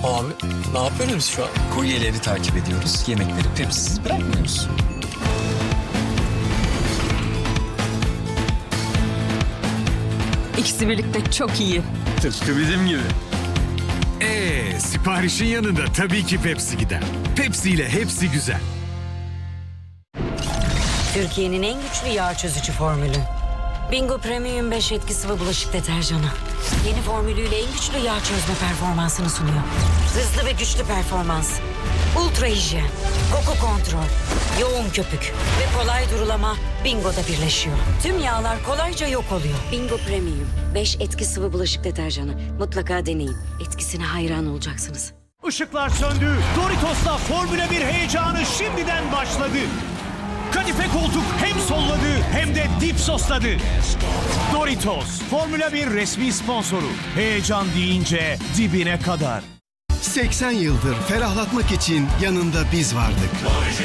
Abi ne yapıyoruz şu an? Kuryeleri takip ediyoruz. Yemekleri Pepsi'siz bırakmıyoruz. İkisi birlikte çok iyi. Tıpkı bizim gibi. Siparişin yanında tabii ki Pepsi gider. Pepsi ile hepsi güzel. Türkiye'nin en güçlü yağ çözücü formülü. Bingo Premium 5 etki sıvı bulaşık deterjanı. Yeni formülüyle en güçlü yağ çözme performansını sunuyor. Hızlı ve güçlü performans. Ultra hijyen. Koku kontrol. Yoğun köpük. Ve kolay durulama Bingo'da birleşiyor. Tüm yağlar kolayca yok oluyor. Bingo Premium 5 etki sıvı bulaşık deterjanı. Mutlaka deneyin. Etkisine hayran olacaksınız. Işıklar söndü. Doritos'ta Formula 1 heyecanı şimdiden başladı. Kadife koltuk hem solladı hem de dip sosladı. Doritos, Formula 1 resmi sponsoru. Heyecan deyince dibine kadar. 80 yıldır ferahlatmak için yanında biz vardık.